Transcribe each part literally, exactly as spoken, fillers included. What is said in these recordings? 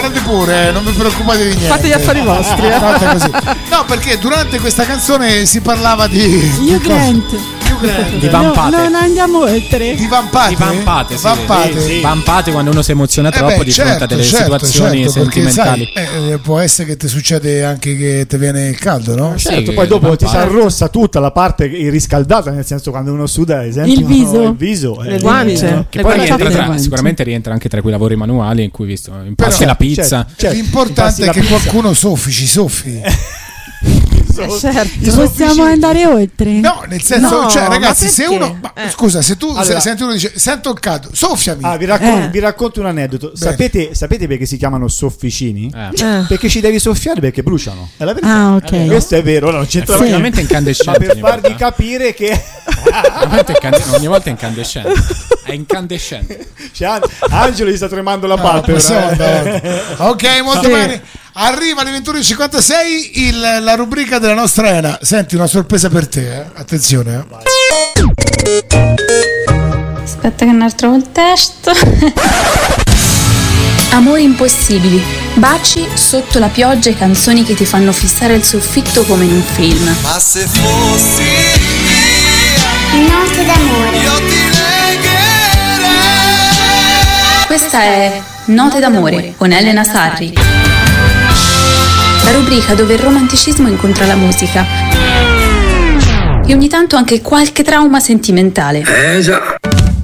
Pure, non vi preoccupate di niente. Fate gli affari vostri. Eh. Fate così. No, perché durante questa canzone si parlava di Hugh Grant. Di vampate. No, non andiamo oltre. Di vampate. Di vampate, sì. Vampate. Sì, sì. Vampate quando uno si emoziona Eh troppo beh, di certo, fronte a delle certo, situazioni certo, sentimentali. Perché, sai, eh, può essere che ti succede anche che ti viene il caldo, no? Certo, Sì, poi dopo vampate. ti si arrossa tutta la parte riscaldata, nel senso quando uno suda, ad esempio, Il viso. no, il viso Le eh, guance. eh, Che Le poi guance rientra tra, guance. sicuramente rientra anche tra quei lavori manuali in cui visto impasti Però, la pizza. certo, certo. L'importante Impasti è la che pizza. qualcuno soffici, soffi. Certo. Possiamo andare oltre? No, nel senso, No, cioè, ma ragazzi, se perché? uno. Ma, Eh. scusa, se tu Allora- se senti uno dice sento il caldo, soffiami. Ah, vi, raccon- Eh. vi racconto un aneddoto. Sapete, sapete perché si chiamano sofficini? Eh. Eh. Perché ci devi soffiare perché bruciano. È la verità. Ah, ok. Questo è vero, non c'entra È niente. veramente Ma incandescente. per ogni farvi volta. capire che Veramente incande- ogni volta è incandescente. È incandescente. cioè, An- Angelo gli sta tremando la No, palpebra. possiamo eh. andare. Ok, molto Sì. bene. Arriva alle ventuno e cinquantasei il, la rubrica della nostra Ena. Senti, una sorpresa per te, eh? Attenzione. Eh? Aspetta che ne trovo il testo. Amori impossibili, baci sotto la pioggia e canzoni che ti fanno fissare il soffitto come in un film. Ma se fossi mia, Note d'amore. io ti legherei. Questa è Note d'amore con Elena Sarri. La rubrica dove il romanticismo incontra la musica. E ogni tanto anche qualche trauma sentimentale. Eh già.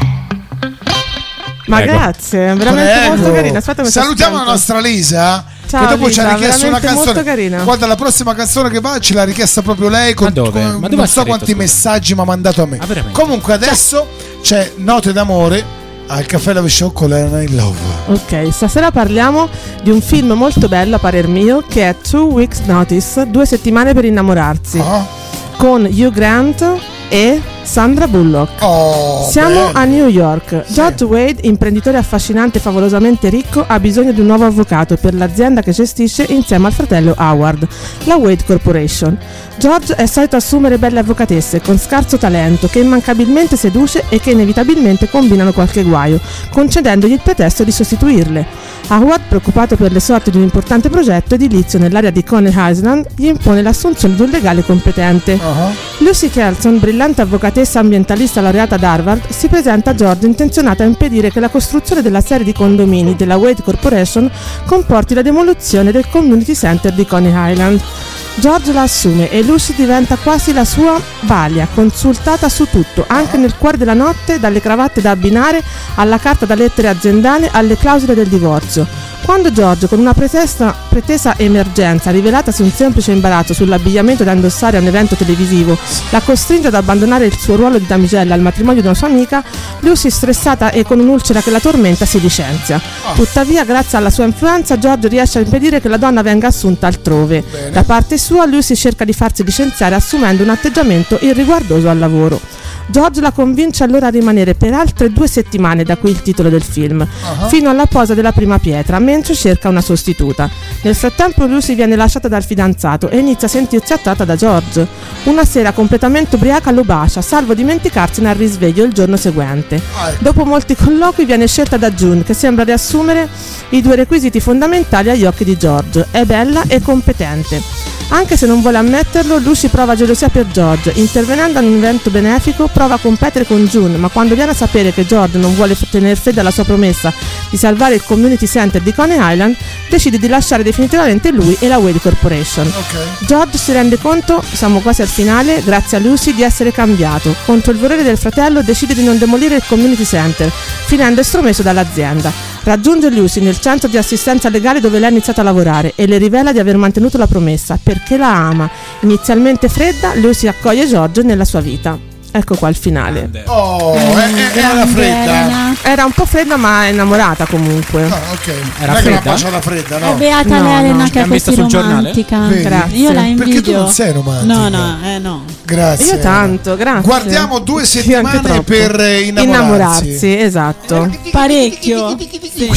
Ma Prego. grazie, veramente Prego. molto carina. Aspetta, mi sto Salutiamo la spento. nostra Lisa. Ciao, che dopo ci Lisa, ha richiesto una veramente molto canzone. carina. Guarda, la prossima canzone che va ce l'ha richiesta proprio lei. Con, Ma dove? con- Ma dove non ha so scritto, quanti scusa? messaggi mi ha mandato a me. Ah, veramente? Comunque, adesso c'è Note d'amore al Caffè Love Show con Elena in Love. Ok, stasera parliamo di un film molto bello a parer mio che è Two Weeks Notice, due settimane per innamorarsi, Ah? con Hugh Grant e Sandra Bullock. Oh, Siamo bello. a New York. George Wade, imprenditore affascinante e favolosamente ricco, ha bisogno di un nuovo avvocato per l'azienda che gestisce insieme al fratello Howard, la Wade Corporation. George è solito assumere belle avvocatesse con scarso talento che immancabilmente seduce e che inevitabilmente combinano qualche guaio, concedendogli il pretesto di sostituirle. Howard, preoccupato per le sorti di un importante progetto edilizio nell'area di Coney Island, gli impone l'assunzione di un legale competente. Ah. Lucy Kelson, brillante avvocatessa ambientalista laureata ad Harvard, si presenta a George intenzionata a impedire che la costruzione della serie di condomini della Wade Corporation comporti la demolizione del community center di Coney Island. George la assume e Lucy diventa quasi la sua balia, consultata su tutto, anche nel cuore della notte, dalle cravatte da abbinare alla carta da lettere aziendale alle clausole del divorzio. Quando George, con una pretesa, pretesa emergenza, rivelatasi un semplice imbarazzo sull'abbigliamento da indossare a un evento televisivo, la costringe ad abbandonare il suo ruolo di damigella al matrimonio di una sua amica, Lucy, stressata e con un'ulcera che la tormenta, si licenzia. Tuttavia, grazie alla sua influenza, George riesce a impedire che la donna venga assunta altrove. Bene. Da parte sua, Lucy cerca di farsi licenziare assumendo un atteggiamento irriguardoso al lavoro. George la convince allora a rimanere per altre due settimane, da qui il titolo del film, Ah. fino alla posa della prima pietra, mentre cerca una sostituta. Nel frattempo Lucy viene lasciata dal fidanzato e inizia a sentirsi attratta da George. Una sera, completamente ubriaca, lo bacia, salvo dimenticarsene al risveglio il giorno seguente. Ah, ecco. Dopo molti colloqui viene scelta da June, che sembra riassumere i due requisiti fondamentali agli occhi di George: è bella e competente. Anche se non vuole ammetterlo, Lucy prova gelosia per George. Intervenendo in un evento benefico, prova a competere con June, ma quando viene a sapere che George non vuole f- tenere fede alla sua promessa di salvare il community center di Coney Island, decide di lasciare definitivamente lui e la Wade Corporation. Ok. George si rende conto, siamo quasi al finale, grazie a Lucy, di essere cambiato. Contro il volere del fratello decide di non demolire il community center, finendo estromesso dall'azienda. Raggiunge Lucy nel centro di assistenza legale dove lei ha iniziato a lavorare e le rivela di aver mantenuto la promessa perché la ama. Inizialmente fredda, Lucy accoglie George nella sua vita. Ecco qua il finale. Oh, è- è- era Grande fredda. Elena. Era un po' fredda ma innamorata comunque. Ah, ok. Era non è che l'ha fredda? baciata fredda, È no? beata No, l'Elena no. che è L'abbiamo vista così sul giornale? romantica. Vedi? Grazie. Io la Perché tu invidio. non sei romantica. No, no, eh no. Grazie. Io tanto, grazie. Guardiamo due Sì, anche settimane troppo. per eh, innamorarsi. Innamorarsi, esatto. Parecchio. Sì.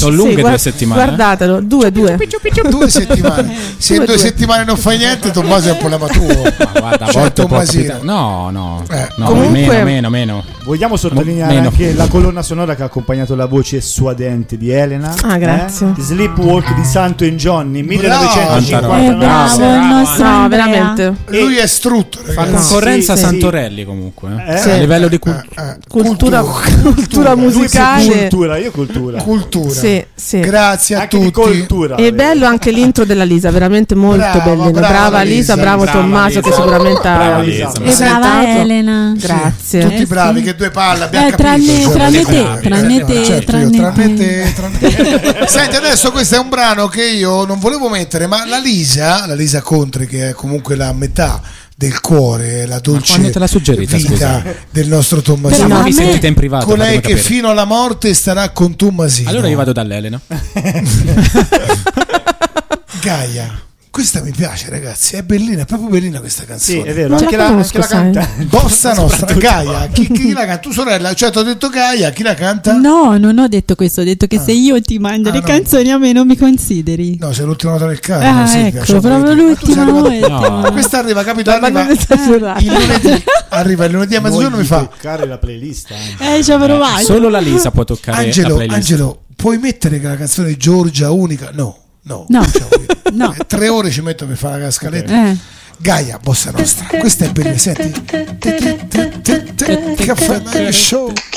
Sono lunghe Sì, due gua- settimane. Guardatelo, due, due. Due settimane. Se in Due, due due. settimane non fai niente, Tommaso è un problema tuo. Ma guarda, a Cioè, volte può Tommasino. capitare. No, no, Eh, no, comunque- meno, meno, meno. Vogliamo sottolineare Meno. anche la colonna sonora che ha accompagnato la voce suadente di Elena. Ah, grazie. Eh? Sleepwalk di Santo in Johnny Eh, millenovecentocinquantanove. bravo, bravo, il nostro No, Andrea. veramente. Lui è strutto, Fa ragazzi. concorrenza a sì, sì. Santorelli comunque. eh. Eh? Sì. A livello di cultura. Eh, eh, Cultura, cultura Lui più musicale. cultura, io cultura. Cultura. Sì, sì. Grazie a Anche di tutti. cultura. E bello anche l'intro della Lisa, veramente molto Brava, bellino. brava Brava Lisa, Lisa, bravo brava Tommaso Lisa. che sicuramente ha Brava Lisa. E E Senta, brava Elena. Grazie. Tutti Eh, bravi, sì. che due palle abbiamo Eh, capito. tranne- cioè, tranne eh, te, eh, tranne eh, te, certo, tranne io, tranne te. te, tranne te. Senti, adesso questo è un brano che io non volevo mettere, ma la Lisa, la Lisa Contri, che è comunque la metà del cuore, la dolce quando te l'ha suggerita, vita scusa? del nostro Però Tommasino. Ma a vi me- sentite in privato? Colei fatemi che capire. fino alla morte starà con Tommasino. Allora io vado dall'Elena. Gaia. Questa mi piace, ragazzi, è bellina, è proprio bellina questa Sì, canzone. è vero, Non anche la la, conosco, anche la sai. cantante. Bossa nostra, Gaia, chi, chi la canta? Tu sorella, cioè ti ho detto Gaia, chi la canta? No, non ho detto questo, ho detto che se io ti mando Ah, le no. canzoni a me non mi consideri. No, sei l'ultima nota del carro. Ah, Silvia, ecco, cioè, proprio vedi. Ma tu sei l'ultima arrivata- volta. No. Questa arriva, capito? Ma Arriva non esagerare. il lunedì, arriva il lunedì a mezzogiorno mi fa toccare la playlist anche. Eh, ci ho provato. Solo la Lisa può toccare la Angelo, playlist. Angelo, puoi mettere che la canzone di Giorgia unica? No, no, No. non ce la vuoi. No. Eh, Tre ore ci metto per fare la scaletta. Eh. Gaia, bossa nostra, questa è bella, senti. Caffè Show.